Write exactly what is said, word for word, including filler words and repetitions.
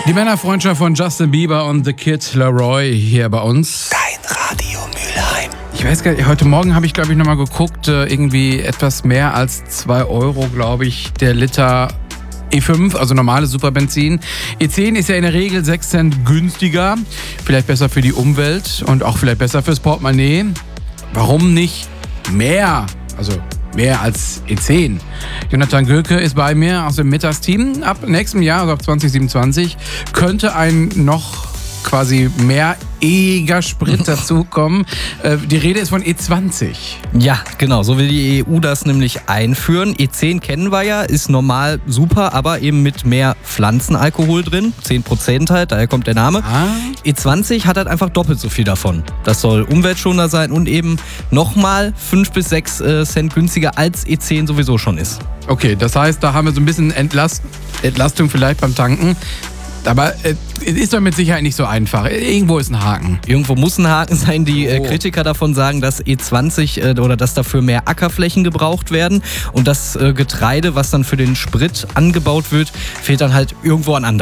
Die Männerfreundschaft von Justin Bieber und The Kid Laroi hier bei uns. Dein Radio Mülheim. Ich weiß gar nicht, heute Morgen habe ich, glaube ich, nochmal geguckt, irgendwie etwas mehr als zwei Euro, glaube ich, der Liter E fünf, also normales Superbenzin. E zehn ist ja in der Regel sechs Cent günstiger, vielleicht besser für die Umwelt und auch vielleicht besser fürs Portemonnaie. Warum nicht mehr? Also mehr als E zehn. Jonathan Göke ist bei mir aus dem Mittagsteam. Ab nächstem Jahr, also ab zwanzig siebenundzwanzig, könnte ein noch quasi mehr E-iger Sprit dazukommen. Äh, die Rede ist von E zwanzig. Ja, genau, so will die E U das nämlich einführen. E zehn kennen wir ja, ist normal super, aber eben mit mehr Pflanzenalkohol drin. zehn Prozent halt, daher kommt der Name. Ah. E zwanzig hat halt einfach doppelt so viel davon. Das soll umweltschonender sein und eben nochmal fünf bis sechs Cent günstiger als E zehn sowieso schon ist. Okay, das heißt, da haben wir so ein bisschen Entlast- Entlastung vielleicht beim Tanken. Aber es äh, ist doch mit Sicherheit nicht so einfach. Irgendwo ist ein Haken. Irgendwo muss ein Haken sein. Die äh, Oh. Kritiker davon sagen, dass E zwanzig äh, oder dass dafür mehr Ackerflächen gebraucht werden und das äh, Getreide, was dann für den Sprit angebaut wird, fehlt dann halt irgendwo an anderen.